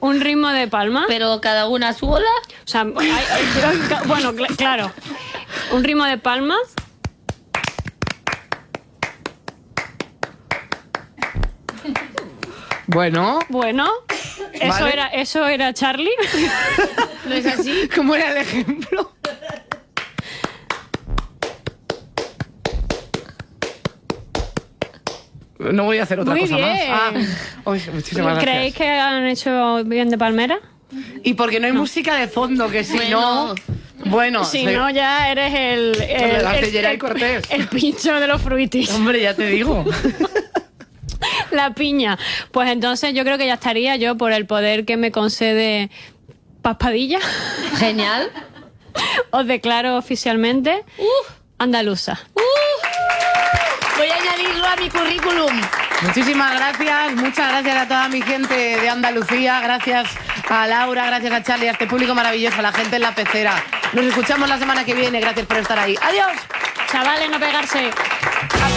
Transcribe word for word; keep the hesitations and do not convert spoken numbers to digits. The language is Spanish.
un ritmo de palma. Pero cada una sola. O sea, hay- hay- bueno, cl- claro. Un ritmo de palmas. Bueno, Bueno, eso Vale. era, eso era Charlie. ¿No es así? ¿cómo era el ejemplo? No voy a hacer otra Muy cosa bien. más. Ah, uy, muchísimas ¿Creéis gracias. que han hecho bien de palmera? Y porque no hay música de fondo, que si no... Bueno, Si se- no, ya eres el, el, la el, Geray el- Cortés. el pincho de los fruitis. Hombre, ya te digo. La piña. Pues entonces yo creo que ya estaría yo por el poder que me concede Paspadilla. Genial. Os declaro oficialmente andaluza. Voy a añadirlo a mi currículum. Muchísimas gracias, muchas gracias a toda mi gente de Andalucía, gracias a Laura, gracias a Charlie, a este público maravilloso, a la gente en la pecera. Nos escuchamos la semana que viene, gracias por estar ahí. ¡Adiós! Chavales, no pegarse.